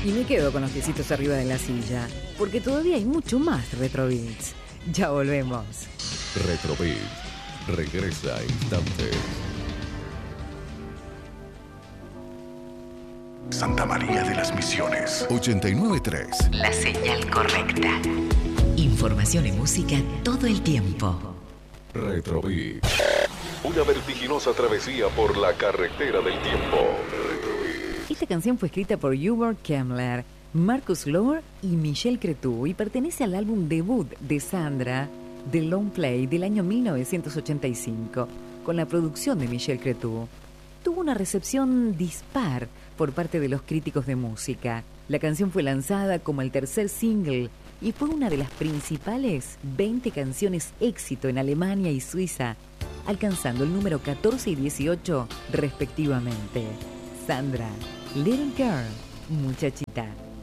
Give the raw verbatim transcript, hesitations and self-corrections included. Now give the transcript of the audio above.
Y me quedo con los piecitos arriba de la silla, porque todavía hay mucho más Retrobeats. Ya volvemos. Retrobeats regresa a instantes. Santa María de las Misiones. ochenta y nueve punto tres. La señal correcta. Información y música todo el tiempo. Retrobeats. Una vertiginosa travesía por la carretera del tiempo. Esta canción fue escrita por Hubert Kemmler, Marcus Lohr y Michel Cretu y pertenece al álbum debut de Sandra, The Long Play, del año mil novecientos ochenta y cinco, con la producción de Michel Cretu. Tuvo una recepción dispar por parte de los críticos de música. La canción fue lanzada como el tercer single y fue una de las principales veinte canciones éxito en Alemania y Suiza, alcanzando el número catorce y dieciocho respectivamente. Sandra, Little Girl, muchachita.